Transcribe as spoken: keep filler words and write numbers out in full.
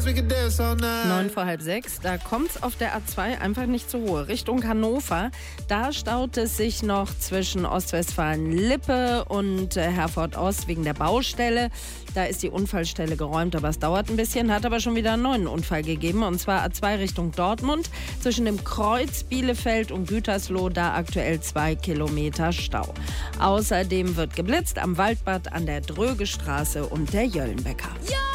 Neun vor halb sechs, da kommt es auf der A zwei einfach nicht zur Ruhe. Richtung Hannover, da staut es sich noch zwischen Ostwestfalen-Lippe und äh, Herford-Ost wegen der Baustelle. Da ist die Unfallstelle geräumt, aber es dauert ein bisschen. Hat aber schon wieder einen neuen Unfall gegeben, und zwar A zwei Richtung Dortmund. Zwischen dem Kreuz Bielefeld und Gütersloh, da aktuell zwei Kilometer Stau. Außerdem wird geblitzt am Waldbad, an der Drögestraße und der Jöllenbecker. Ja!